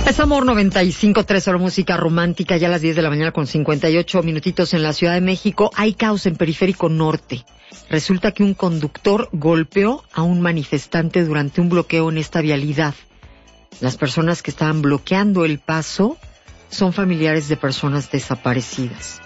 Es Amor 95.3, hora música romántica, ya a las 10 de la mañana con 58 minutitos en la Ciudad de México. Hay caos en Periférico Norte. Resulta que un conductor golpeó a un manifestante durante un bloqueo en esta vialidad. Las personas que estaban bloqueando el paso son familiares de personas desaparecidas.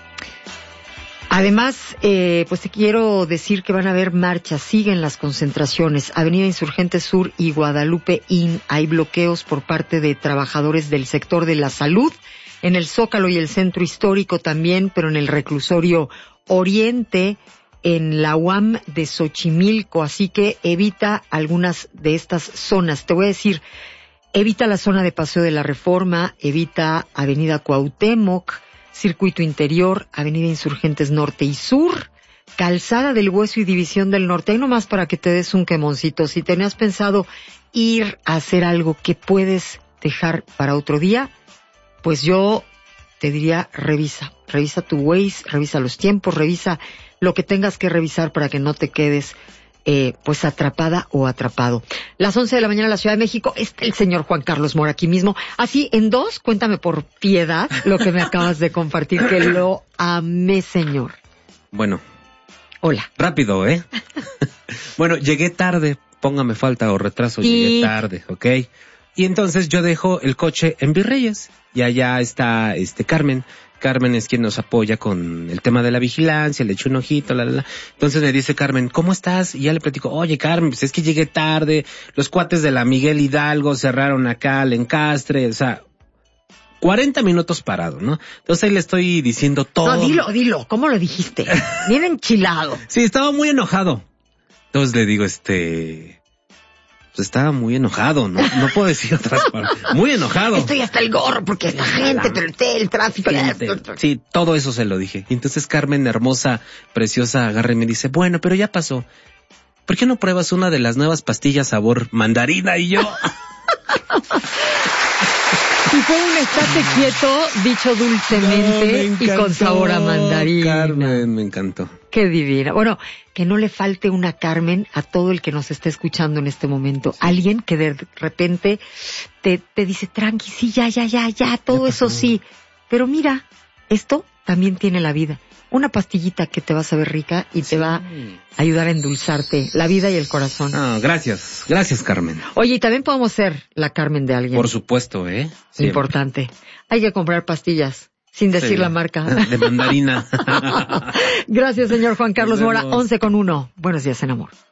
Además, pues te quiero decir que van a haber marchas, siguen las concentraciones. Avenida Insurgentes Sur y Guadalupe Inn, hay bloqueos por parte de trabajadores del sector de la salud, en el Zócalo y el Centro Histórico también, pero en el Reclusorio Oriente, en la UAM de Xochimilco, así que evita algunas de estas zonas. Te voy a decir, evita la zona de Paseo de la Reforma, evita Avenida Cuauhtémoc, Circuito Interior, Avenida Insurgentes Norte y Sur, Calzada del Hueso y División del Norte. Ahí nomás para que te des un quemoncito. Si tenías pensado ir a hacer algo que puedes dejar para otro día, pues yo te diría revisa tu Waze, revisa los tiempos, revisa lo que tengas que revisar para que no te quedes pues atrapada o atrapado. Las 11 de la mañana en la Ciudad de México, está el señor Juan Carlos Mora aquí mismo. Así, en dos, cuéntame por piedad lo que me acabas de compartir, que lo amé, señor. Bueno. Hola. Rápido, ¿eh? Bueno, llegué tarde, póngame falta o retraso, llegué tarde, ¿ok? Y entonces yo dejo el coche en Virreyes, y allá está Carmen. Carmen es quien nos apoya con el tema de la vigilancia, le echo un ojito, Entonces me dice Carmen, ¿cómo estás? Y ya le platico, oye Carmen, pues es que llegué tarde, los cuates de la Miguel Hidalgo cerraron acá al encastre, o sea, 40 minutos parado, ¿no? Entonces ahí le estoy diciendo todo. No, dilo, ¿cómo lo dijiste? Bien enchilado. Sí, estaba muy enojado. Entonces le digo, pues estaba muy enojado, no puedo decir otras palabras. Muy enojado. Estoy hasta el gorro porque esta gente, pero el tráfico. Sí, todo eso se lo dije. Y entonces Carmen, hermosa, preciosa, agarra y me dice, bueno, pero ya pasó. ¿Por qué no pruebas una de las nuevas pastillas sabor mandarina? Y yo... Y fue un estate quieto, dicho dulcemente y con sabor a mandarina. Carmen, me encantó. Qué divina. Bueno, que no le falte una Carmen a todo el que nos está escuchando en este momento. Alguien que de repente te dice, tranqui, sí, ya, todo eso sí. Pero mira, esto también tiene la vida. Una pastillita que te va a saber rica y te va a ayudar a endulzarte la vida y el corazón. Ah, gracias, Carmen. Oye, y también podemos ser la Carmen de alguien. Por supuesto, Siempre. Importante. Hay que comprar pastillas, sin decir la marca. De mandarina. Gracias, señor Juan Carlos Mora, 11:01. Buenos días en amor.